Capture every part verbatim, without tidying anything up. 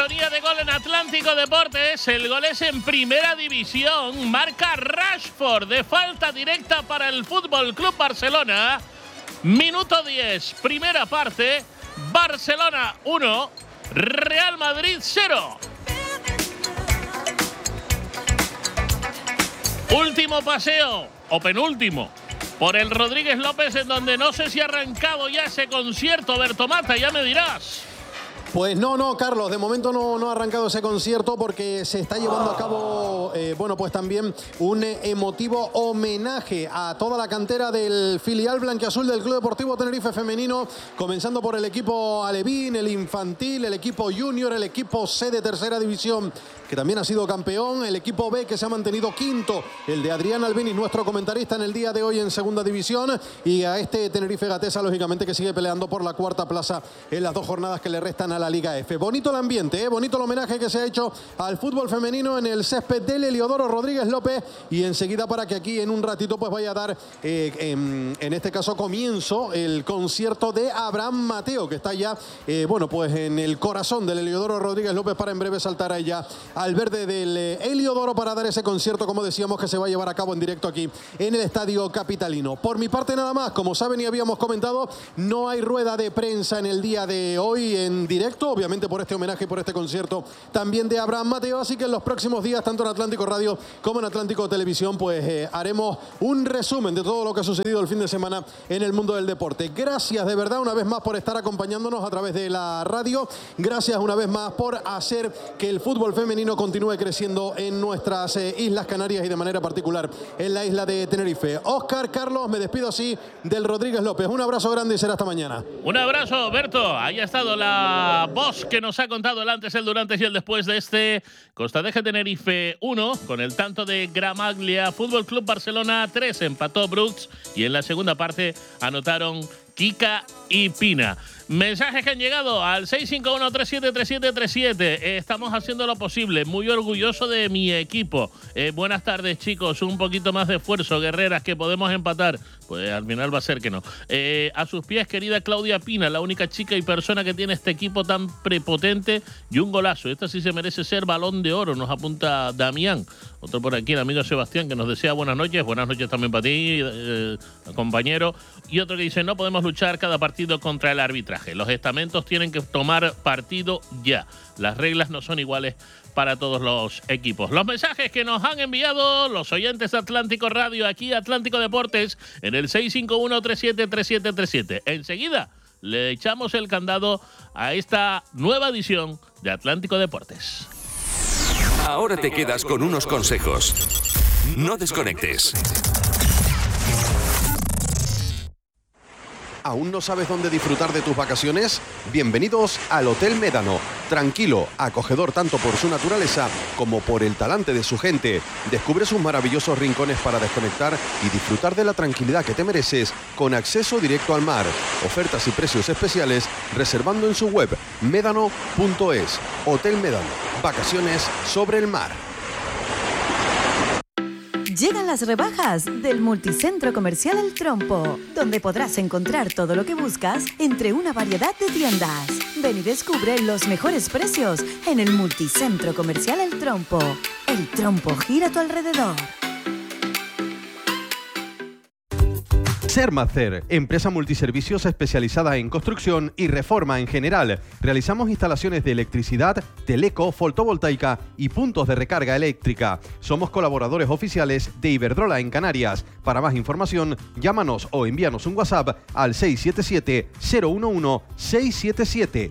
sintonía de Gol en Atlántico Deportes. El gol es en primera división. Marca Rashford de falta directa para el Fútbol Club Barcelona. Minuto diez, primera parte. Barcelona uno, Real Madrid cero. Último paseo, o penúltimo, por el Rodríguez López, en donde no sé si ha arrancado ya ese concierto. Bertomata, ya me dirás. Pues no, no, Carlos, de momento no, no ha arrancado ese concierto porque se está llevando a cabo, eh, bueno, pues también un emotivo homenaje a toda la cantera del filial blanquiazul del Club Deportivo Tenerife Femenino, comenzando por el equipo alevín, el infantil, el equipo junior, el equipo C de tercera división, que también ha sido campeón, el equipo B que se ha mantenido quinto, el de Adrián Albini, nuestro comentarista en el día de hoy en segunda división, y a este Tenerife Gatesa, lógicamente, que sigue peleando por la cuarta plaza en las dos jornadas que le restan a la Liga F. Bonito el ambiente, ¿eh? Bonito el homenaje que se ha hecho al fútbol femenino en el césped del Heliodoro Rodríguez López, y enseguida para que aquí en un ratito pues vaya a dar, eh, en, en este caso comienzo, el concierto de Abraham Mateo, que está ya, eh, bueno, pues en el corazón del Heliodoro Rodríguez López, para en breve saltar a ella al verde del eh, Heliodoro para dar ese concierto, como decíamos, que se va a llevar a cabo en directo aquí en el Estadio Capitalino. Por mi parte nada más, como saben y habíamos comentado, no hay rueda de prensa en el día de hoy en directo, obviamente por este homenaje y por este concierto también de Abraham Mateo, así que en los próximos días, tanto en Atlántico Radio como en Atlántico Televisión, pues eh, haremos un resumen de todo lo que ha sucedido el fin de semana en el mundo del deporte. Gracias de verdad una vez más por estar acompañándonos a través de la radio, gracias una vez más por hacer que el fútbol femenino continúe creciendo en nuestras eh, Islas Canarias y de manera particular en la isla de Tenerife. Óscar, Carlos, me despido así del Rodríguez López. Un abrazo grande y será hasta mañana. Un abrazo, Berto. Ahí ha estado la voz que nos ha contado el antes, el durante y el después de este Costa Deje Tenerife uno, con el tanto de Gramaglia. Fútbol Club Barcelona tres, empató Brooks, y en la segunda parte anotaron Kika y Pina. Mensajes que han llegado al seis cinco uno, tres siete tres siete tres siete. Eh, estamos haciendo lo posible. Muy orgulloso de mi equipo. Eh, buenas tardes, chicos. Un poquito más de esfuerzo, guerreras, que podemos empatar. Pues al final va a ser que no. Eh, a sus pies, querida Claudia Pina, la única chica y persona que tiene este equipo tan prepotente, y un golazo. Esta sí se merece ser Balón de Oro, nos apunta Damián. Otro por aquí, el amigo Sebastián, que nos desea buenas noches. Buenas noches también para ti, eh, compañero. Y otro que dice, no podemos luchar cada partido contra el arbitraje. Los estamentos tienen que tomar partido ya. Las reglas no son iguales para todos los equipos. Los mensajes que nos han enviado los oyentes de Atlántico Radio, aquí Atlántico Deportes, en el seis cinco uno, tres siete tres siete tres siete. Enseguida le echamos el candado a esta nueva edición de Atlántico Deportes. Ahora te quedas con unos consejos. No desconectes. ¿Aún no sabes dónde disfrutar de tus vacaciones? Bienvenidos al Hotel Médano. Tranquilo, acogedor tanto por su naturaleza como por el talante de su gente. Descubre sus maravillosos rincones para desconectar y disfrutar de la tranquilidad que te mereces con acceso directo al mar. Ofertas y precios especiales reservando en su web médano punto es. Hotel Médano. Vacaciones sobre el mar. Llegan las rebajas del Multicentro Comercial El Trompo, donde podrás encontrar todo lo que buscas entre una variedad de tiendas. Ven y descubre los mejores precios en el Multicentro Comercial El Trompo. El Trompo gira a tu alrededor. Sermacer, empresa multiservicios especializada en construcción y reforma en general. Realizamos instalaciones de electricidad, teleco, fotovoltaica y puntos de recarga eléctrica. Somos colaboradores oficiales de Iberdrola en Canarias. Para más información, llámanos o envíanos un WhatsApp al seis siete siete, cero uno uno, seis siete siete.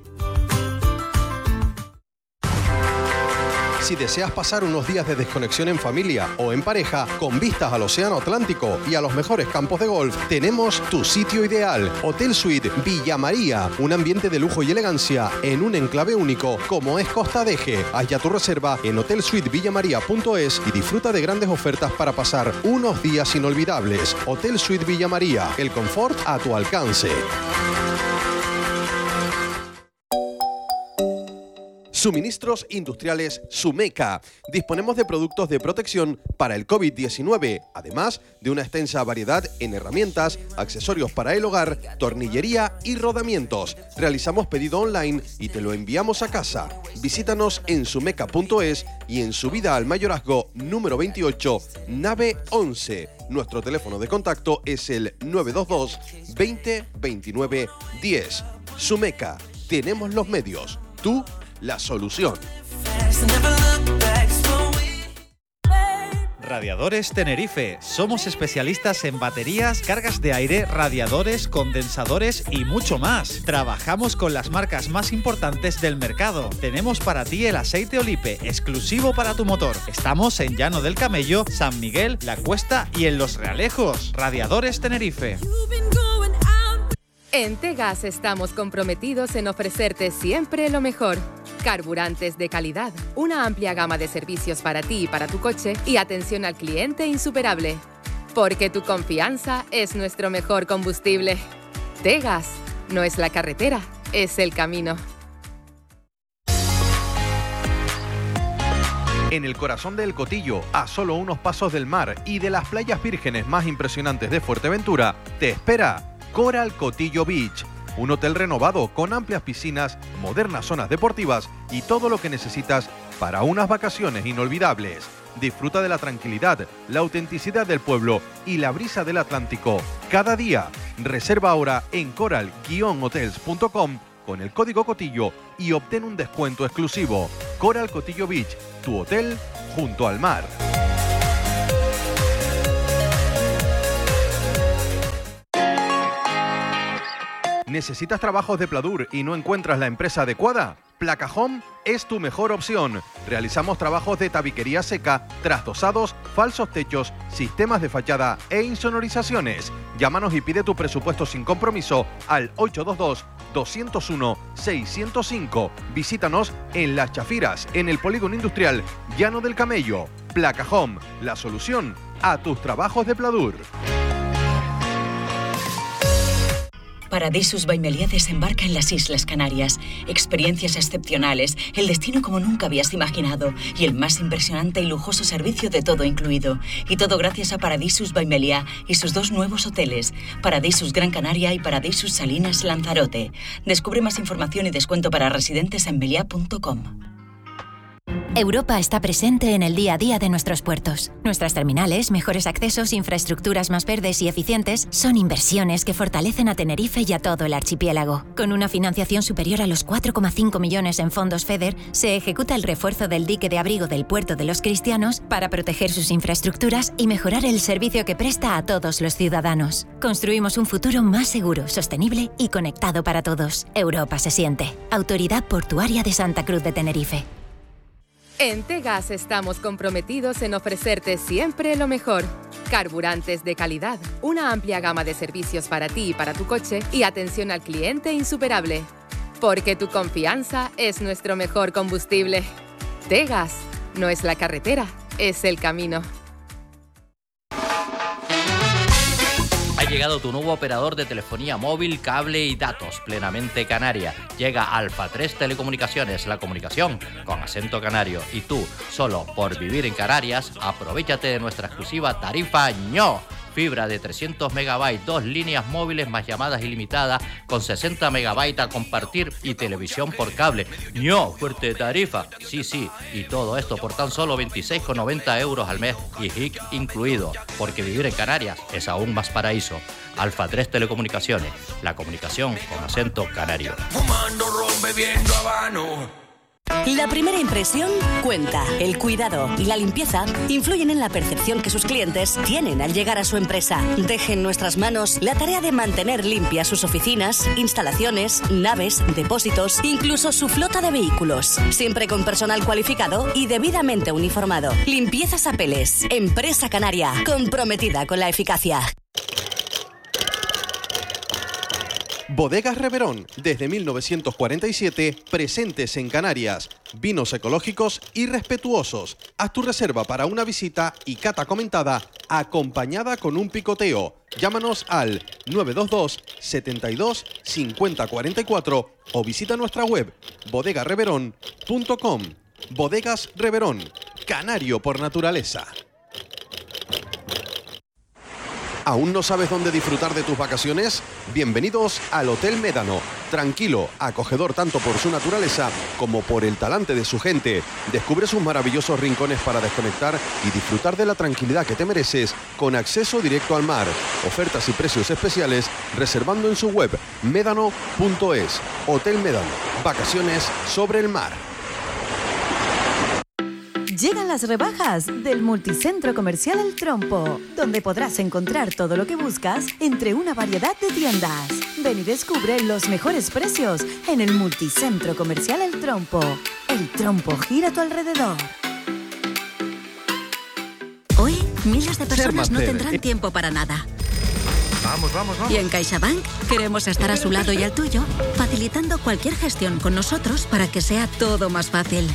Si deseas pasar unos días de desconexión en familia o en pareja, con vistas al Océano Atlántico y a los mejores campos de golf, tenemos tu sitio ideal. Hotel Suite Villa María, un ambiente de lujo y elegancia en un enclave único como es Costa Deje. Haz ya tu reserva en hotel suite villa maría punto es y disfruta de grandes ofertas para pasar unos días inolvidables. Hotel Suite Villa María, el confort a tu alcance. Suministros industriales Sumeca. Disponemos de productos de protección para el COVID diecinueve, además de una extensa variedad en herramientas, accesorios para el hogar, tornillería y rodamientos. Realizamos pedido online y te lo enviamos a casa. Visítanos en sumeca punto es y en Subida al Mayorazgo número veintiocho, nave once. Nuestro teléfono de contacto es el nueve dos dos, veinte, veintinueve, diez. Sumeca, tenemos los medios, tú la solución. Radiadores Tenerife. Somos especialistas en baterías, cargas de aire, radiadores, condensadores y mucho más. Trabajamos con las marcas más importantes del mercado. Tenemos para ti el aceite Olipe, exclusivo para tu motor. Estamos en Llano del Camello, San Miguel, La Cuesta y en Los Realejos. Radiadores Tenerife. En Tegas estamos comprometidos en ofrecerte siempre lo mejor. Carburantes de calidad, una amplia gama de servicios para ti y para tu coche y atención al cliente insuperable. Porque tu confianza es nuestro mejor combustible. Tegas, no es la carretera, es el camino. En el corazón del Cotillo, a solo unos pasos del mar y de las playas vírgenes más impresionantes de Fuerteventura, te espera Coral Cotillo Beach. Un hotel renovado con amplias piscinas, modernas zonas deportivas y todo lo que necesitas para unas vacaciones inolvidables. Disfruta de la tranquilidad, la autenticidad del pueblo y la brisa del Atlántico cada día. Reserva ahora en coral guion hotels punto com con el código Cotillo y obtén un descuento exclusivo. Coral Cotillo Beach, tu hotel junto al mar. ¿Necesitas trabajos de pladur y no encuentras la empresa adecuada? Placahome es tu mejor opción. Realizamos trabajos de tabiquería seca, trasdosados, falsos techos, sistemas de fachada e insonorizaciones. Llámanos y pide tu presupuesto sin compromiso al ocho dos dos, dos cero uno, seis cero cinco. Visítanos en Las Chafiras, en el Polígono Industrial Llano del Camello. Placahome, la solución a tus trabajos de pladur. Paradisus by Meliá desembarca en las Islas Canarias. Experiencias excepcionales, el destino como nunca habías imaginado y el más impresionante y lujoso servicio de todo incluido. Y todo gracias a Paradisus by Meliá y sus dos nuevos hoteles, Paradisus Gran Canaria y Paradisus Salinas Lanzarote. Descubre más información y descuento para residentes en meliá punto com. Europa está presente en el día a día de nuestros puertos. Nuestras terminales, mejores accesos, infraestructuras más verdes y eficientes son inversiones que fortalecen a Tenerife y a todo el archipiélago. Con una financiación superior a los cuatro coma cinco millones en fondos FEDER, se ejecuta el refuerzo del dique de abrigo del puerto de los Cristianos para proteger sus infraestructuras y mejorar el servicio que presta a todos los ciudadanos. Construimos un futuro más seguro, sostenible y conectado para todos. Europa se siente. Autoridad Portuaria de Santa Cruz de Tenerife. En Tegas estamos comprometidos en ofrecerte siempre lo mejor. Carburantes de calidad, una amplia gama de servicios para ti y para tu coche y atención al cliente insuperable. Porque tu confianza es nuestro mejor combustible. Tegas, no es la carretera, es el camino. Ha llegado tu nuevo operador de telefonía móvil, cable y datos, plenamente canaria. Llega Alfa tres Telecomunicaciones, la comunicación con acento canario. Y tú, solo por vivir en Canarias, aprovéchate de nuestra exclusiva tarifa ño. Fibra de trescientos megabytes, dos líneas móviles más llamadas ilimitadas con sesenta megabytes a compartir y televisión por cable. ño, fuerte tarifa. Sí, sí, y todo esto por tan solo veintiséis con noventa euros al mes y H I C incluido. Porque vivir en Canarias es aún más paraíso. Alfa tres Telecomunicaciones, la comunicación con acento canario. Fumando ron, bebiendo habano. La primera impresión cuenta. El cuidado y la limpieza influyen en la percepción que sus clientes tienen al llegar a su empresa. Deje en nuestras manos la tarea de mantener limpias sus oficinas, instalaciones, naves, depósitos, incluso su flota de vehículos. Siempre con personal cualificado y debidamente uniformado. Limpiezas Apeles, empresa canaria, comprometida con la eficacia. Bodegas Reverón, desde mil novecientos cuarenta y siete, presentes en Canarias. Vinos ecológicos y respetuosos. Haz tu reserva para una visita y cata comentada, acompañada con un picoteo. Llámanos al nueve dos dos, setenta y dos, cincuenta cuarenta y cuatro o visita nuestra web bodega reverón punto com. Bodegas Reverón, canario por naturaleza. ¿Aún no sabes dónde disfrutar de tus vacaciones? Bienvenidos al Hotel Médano. Tranquilo, acogedor tanto por su naturaleza como por el talante de su gente. Descubre sus maravillosos rincones para desconectar y disfrutar de la tranquilidad que te mereces con acceso directo al mar. Ofertas y precios especiales reservando en su web médano punto es. Hotel Médano. Vacaciones sobre el mar. Llegan las rebajas del Multicentro Comercial El Trompo, donde podrás encontrar todo lo que buscas entre una variedad de tiendas. Ven y descubre los mejores precios en el Multicentro Comercial El Trompo. El Trompo gira a tu alrededor. Hoy, miles de personas no tendrán tiempo para nada. Vamos, vamos, vamos. Y en CaixaBank queremos estar a su lado y al tuyo, facilitando cualquier gestión con nosotros para que sea todo más fácil.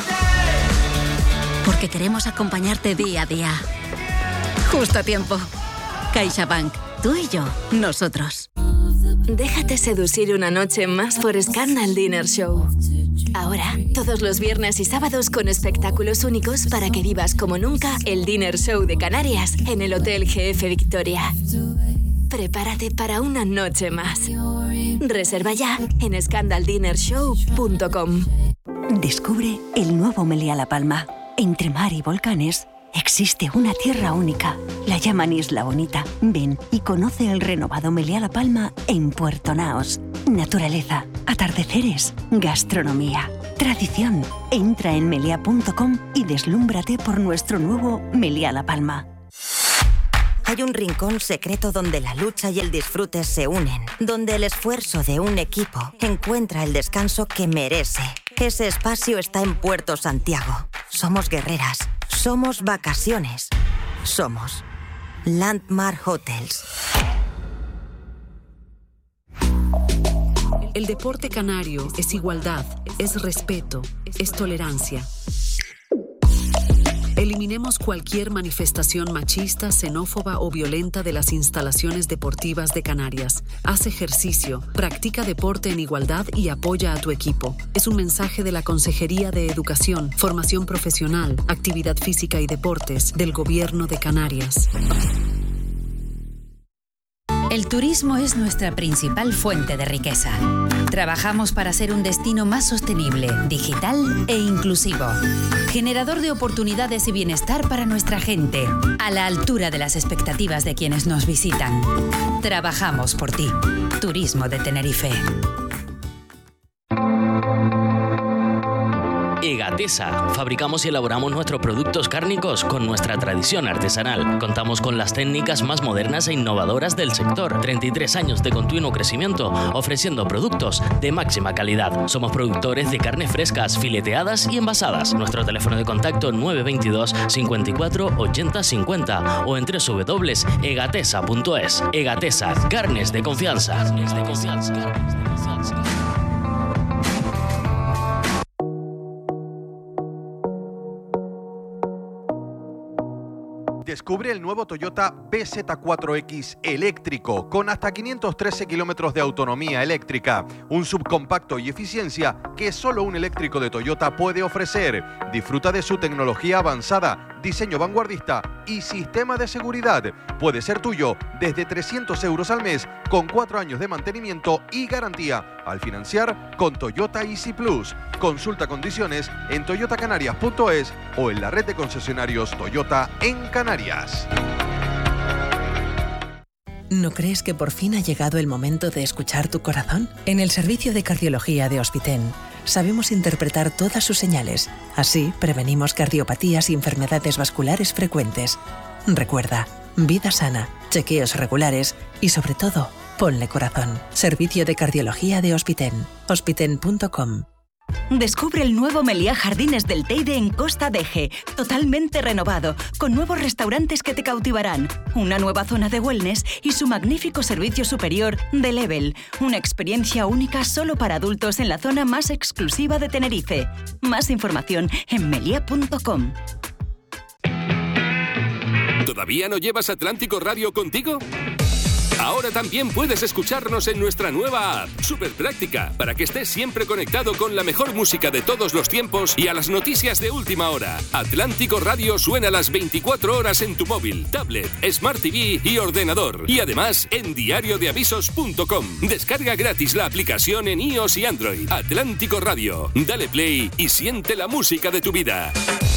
Porque queremos acompañarte día a día. Justo a tiempo. CaixaBank. Tú y yo. Nosotros. Déjate seducir una noche más por Scandal Dinner Show. Ahora, todos los viernes y sábados con espectáculos únicos para que vivas como nunca el Dinner Show de Canarias en el Hotel G F Victoria. Prepárate para una noche más. Reserva ya en scandal dinner show punto com. Descubre el nuevo Meliá La Palma. Entre mar y volcanes existe una tierra única. La llaman Isla Bonita. Ven y conoce el renovado Meliá La Palma en Puerto Naos. Naturaleza, atardeceres, gastronomía, tradición. Entra en meliá punto com y deslúmbrate por nuestro nuevo Meliá La Palma. Hay un rincón secreto donde la lucha y el disfrute se unen, donde el esfuerzo de un equipo encuentra el descanso que merece. Ese espacio está en Puerto Santiago. Somos guerreras, somos vacaciones, somos Landmark Hotels. El deporte canario es igualdad, es respeto, es tolerancia. Eliminemos cualquier manifestación machista, xenófoba o violenta de las instalaciones deportivas de Canarias. Haz ejercicio, practica deporte en igualdad y apoya a tu equipo. Es un mensaje de la Consejería de Educación, Formación Profesional, Actividad Física y Deportes del Gobierno de Canarias. El turismo es nuestra principal fuente de riqueza. Trabajamos para ser un destino más sostenible, digital e inclusivo. Generador de oportunidades y bienestar para nuestra gente, a la altura de las expectativas de quienes nos visitan. Trabajamos por ti. Turismo de Tenerife. Egatesa. Fabricamos y elaboramos nuestros productos cárnicos con nuestra tradición artesanal. Contamos con las técnicas más modernas e innovadoras del sector. treinta y tres años de continuo crecimiento, ofreciendo productos de máxima calidad. Somos productores de carnes frescas, fileteadas y envasadas. Nuestro teléfono de contacto nueve dos dos, cincuenta y cuatro, ochenta cincuenta o en doble u doble u doble u punto egatesa punto es. Egatesa. Carnes de confianza. Carnes de confianza. Carnes de confianza. Descubre el nuevo Toyota B Z cuatro X eléctrico con hasta quinientos trece kilómetros de autonomía eléctrica, un subcompacto y eficiencia que solo un eléctrico de Toyota puede ofrecer. Disfruta de su tecnología avanzada, diseño vanguardista y sistema de seguridad. Puede ser tuyo desde trescientos euros al mes con cuatro años de mantenimiento y garantía al financiar con Toyota Easy Plus. Consulta condiciones en toyota canarias punto es o en la red de concesionarios Toyota en Canarias. ¿No crees que por fin ha llegado el momento de escuchar tu corazón? En el servicio de cardiología de Hospiten sabemos interpretar todas sus señales. Así prevenimos cardiopatías y enfermedades vasculares frecuentes. Recuerda, vida sana, chequeos regulares y sobre todo, ponle corazón. Servicio de cardiología de Hospiten. hospiten punto com. Descubre el nuevo Meliá Jardines del Teide en Costa Deje, totalmente renovado, con nuevos restaurantes que te cautivarán, una nueva zona de wellness y su magnífico servicio superior de Level, una experiencia única solo para adultos en la zona más exclusiva de Tenerife. Más información en meliá punto com. ¿Todavía no llevas Atlántico Radio contigo? Ahora también puedes escucharnos en nuestra nueva app, súper práctica, para que estés siempre conectado con la mejor música de todos los tiempos y a las noticias de última hora. Atlántico Radio suena las veinticuatro horas en tu móvil, tablet, Smart T V y ordenador. Y además en diario de avisos punto com. Descarga gratis la aplicación en iOS y Android. Atlántico Radio. Dale play y siente la música de tu vida.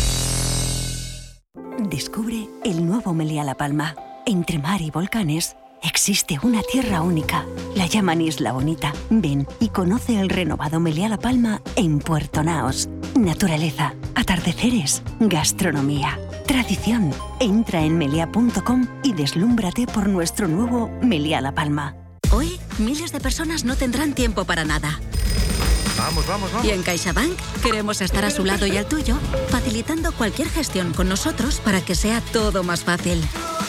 Descubre el nuevo Meliá La Palma. Entre mar y volcanes existe una tierra única. La llaman Isla Bonita. Ven y conoce el renovado Meliá La Palma en Puerto Naos. Naturaleza, atardeceres, gastronomía, tradición. Entra en meliá punto com y deslúmbrate por nuestro nuevo Meliá La Palma. Hoy, miles de personas no tendrán tiempo para nada. Vamos, vamos, vamos. Y en CaixaBank queremos estar a su lado y al tuyo, facilitando cualquier gestión con nosotros para que sea todo más fácil.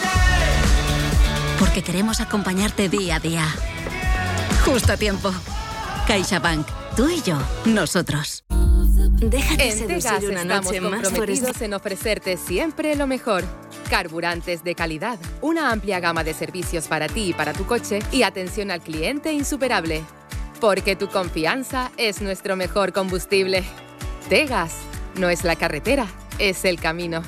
Porque queremos acompañarte día a día. Justo a tiempo. CaixaBank, tú y yo, nosotros. Déjate En seducir Tegas una estamos noche más por comprometidos en ofrecerte siempre lo mejor. Carburantes de calidad, una amplia gama de servicios para ti y para tu coche y atención al cliente insuperable. Porque tu confianza es nuestro mejor combustible. Tegas, no es la carretera, es el camino.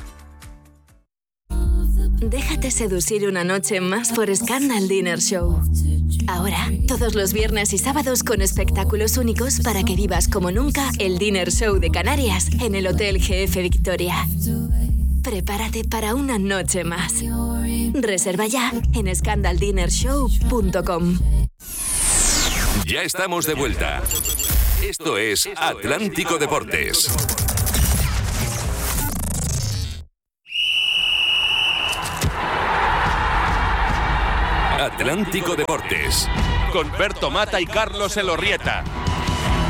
Déjate seducir una noche más por Scandal Dinner Show. Ahora, todos los viernes y sábados con espectáculos únicos para que vivas como nunca el Dinner Show de Canarias en el Hotel G F Victoria. Prepárate para una noche más. Reserva ya en scandal dinner show punto com. Ya estamos de vuelta. Esto es Atlántico Deportes. Atlántico Deportes. Con Berto Mata y Carlos Elorrieta.